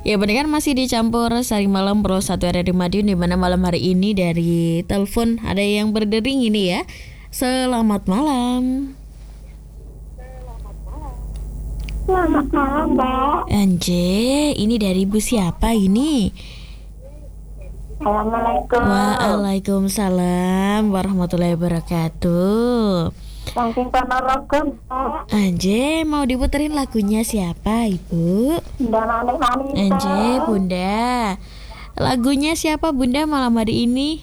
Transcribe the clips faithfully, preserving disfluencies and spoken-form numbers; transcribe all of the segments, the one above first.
Ya pendengar masih dicampur Sari Malam Pro satu R R I Madiun, di mana malam hari ini dari telepon ada yang berdering ini ya. Selamat malam. Selamat malam, Mbak. Anje, ini dari ibu siapa ini? Assalamualaikum. Waalaikumsalam warahmatullahi wabarakatuh. Saking Ponorogo, Mbak. Anje, mau diputerin lagunya siapa, Ibu? Bunda manis-manis. Anje, Bunda. Lagunya siapa, Bunda, malam hari ini?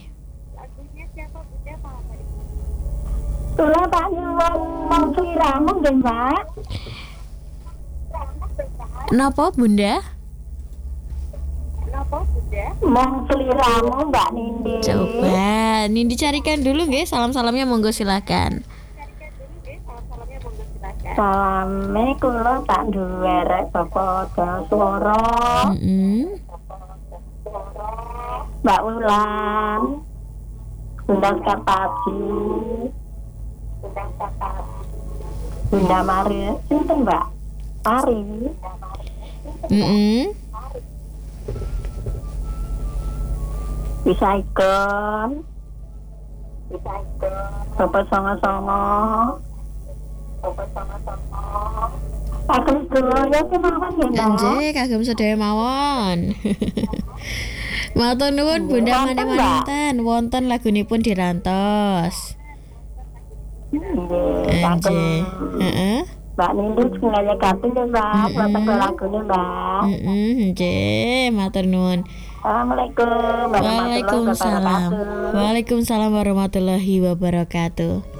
Tula Pak Nyuwun mau sliramu nggih, Mbak? Kenapa, Bunda? Mau sliramu Mbak Nindi. Coba Nindi carikan dulu nggih, salam-salamnya monggo silakan. Salame kula tak duwerek Bapak Daswara. Mm-mm. Mbak Ulan. Bunda Kapati. Bunda Mari. Sinten, Mbak? Mari. Mm-mm. Bisa ikon. Bisa ikon. Bapak songo-songo. Bapak songo-songo. Aku dulu ya kemauan ya, Mbak. Anje, kagem sedaya mawon. Matur nuwun Bunda Wonten, manten-manten, wonten lagunipun dirantos. Nggih, Anje. kagem Heeh. Mbak Nindi sengaja ganti ya, Mbak. Wonten lagune, Mbak. Heeh, nggih, matur nuwun. Assalamualaikum warahmatullahi Waalaikumsalam. wabarakatuh. Waalaikumsalam warahmatullahi wabarakatuh.